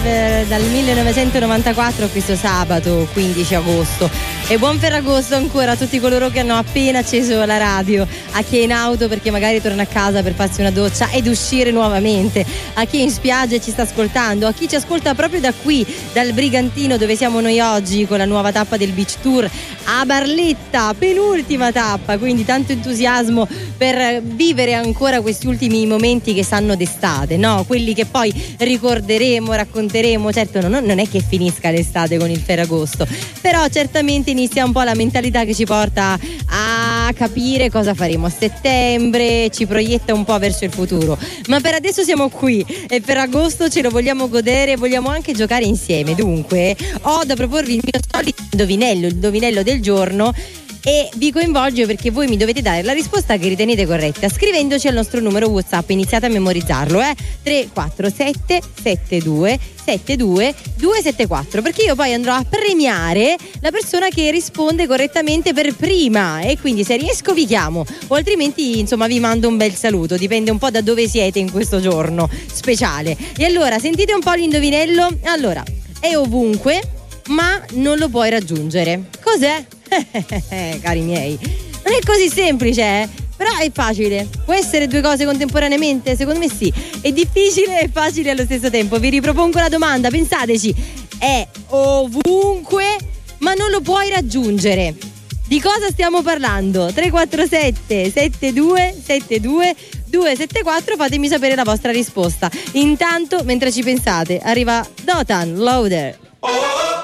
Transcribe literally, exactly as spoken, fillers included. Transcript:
dal, dal millenovecentonovantaquattro a questo sabato quindici agosto. E buon Ferragosto ancora a tutti coloro che hanno appena acceso la radio, a chi è in auto perché magari torna a casa per farsi una doccia ed uscire nuovamente, a chi è in spiaggia e ci sta ascoltando, a chi ci ascolta proprio da qui, dal Brigantino dove siamo noi oggi con la nuova tappa del Beach Tour, a Barletta, penultima tappa, quindi tanto entusiasmo per vivere ancora questi ultimi momenti che sanno d'estate, no? Quelli che poi ricorderemo, racconteremo. Certo non, non è che finisca l'estate con il Ferragosto, però certamente inizia un po' la mentalità che ci porta a capire cosa faremo a settembre, ci proietta un po' verso il futuro. Ma per adesso siamo qui e Ferragosto ce lo vogliamo godere, vogliamo anche giocare insieme. Dunque ho da proporvi il mio solito indovinello, il indovinello del giorno, e vi coinvolgo perché voi mi dovete dare la risposta che ritenete corretta scrivendoci al nostro numero WhatsApp. Iniziate a memorizzarlo, eh tre quattro sette sette due sette due due sette quattro, perché io poi andrò a premiare la persona che risponde correttamente per prima, e quindi se riesco vi chiamo, o altrimenti insomma vi mando un bel saluto, dipende un po' da dove siete in questo giorno speciale. E allora sentite un po' l'indovinello. Allora, è ovunque ma non lo puoi raggiungere. Cos'è? Cari miei, non è così semplice, eh? Però è facile. Può essere due cose contemporaneamente? Secondo me sì. È difficile e facile allo stesso tempo. Vi ripropongo la domanda, pensateci. È ovunque ma non lo puoi raggiungere. Di cosa stiamo parlando? tre quattro sette sette due sette due due sette quattro, fatemi sapere la vostra risposta. Intanto, mentre ci pensate, arriva Dotan Louder. Oh!